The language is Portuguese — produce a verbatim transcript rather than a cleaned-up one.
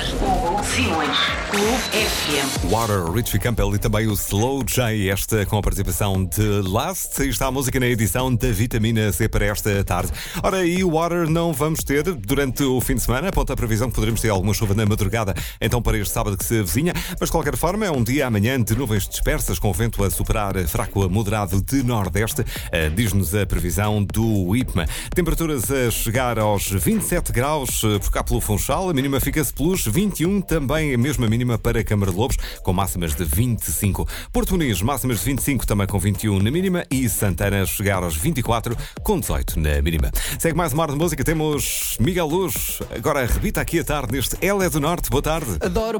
Hugo Simões, Clube F M. Water, Richie Campbell e também o Slow J, esta com a participação de Last. E está a música na edição da Vitamina C para esta tarde. Ora, e o Water não vamos ter durante o fim de semana. Aponta a previsão que poderemos ter alguma chuva na madrugada, então para este sábado que se avizinha. Mas de qualquer forma, é um dia amanhã de nuvens dispersas, com vento a superar fraco a moderado de nordeste, diz-nos a previsão do I P M A. Temperaturas a chegar aos vinte e sete graus por cá pelo Funchal, a mínima fica-se pelos vinte e um, também a mesma mínima para Câmara de Lobos, com máximas de vinte e cinco. Porto Muniz, máximas de vinte e cinco, também com vinte e um na mínima, e Santana a chegar aos vinte e quatro, com dezoito na mínima. Segue mais uma hora de música, temos Miguel Luz, agora rebita aqui a tarde neste Ela é do Norte. Boa tarde. Adoro